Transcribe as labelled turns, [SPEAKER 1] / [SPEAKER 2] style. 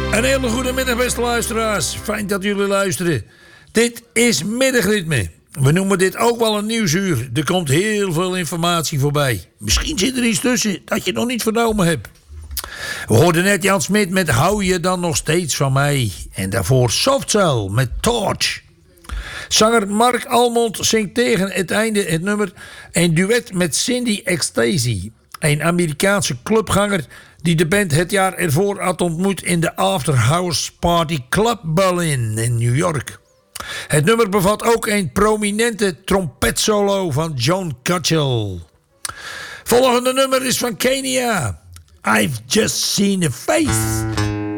[SPEAKER 1] Een hele goede middag, beste luisteraars. Fijn dat jullie luisteren. Dit is Middagritme. We noemen dit ook wel een nieuwsuur. Er komt heel veel informatie voorbij. Misschien zit er iets tussen dat je nog niet vernomen hebt. We hoorden net Jan Smit met Hou je dan nog steeds van mij. En daarvoor Softcell met Torch. Zanger Mark Almond zingt tegen het einde het nummer een duet met Cindy Ecstasy. Een Amerikaanse clubganger die de band het jaar ervoor had ontmoet in de After Hours Party Club Berlin in New York. Het nummer bevat ook een prominente trompetsolo van John Cutchell. Volgende nummer is van Kenia. I've just seen a face.